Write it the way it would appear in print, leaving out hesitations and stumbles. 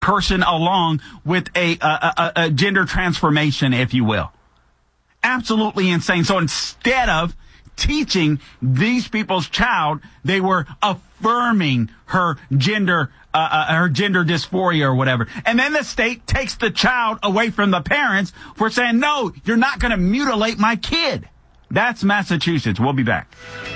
person along with a gender transformation, if you will. Absolutely insane. So instead of teaching these people's child, they were affirming her gender dysphoria or whatever. And then the state takes the child away from the parents for saying, no, you're not going to mutilate my kid. That's Massachusetts. We'll be back.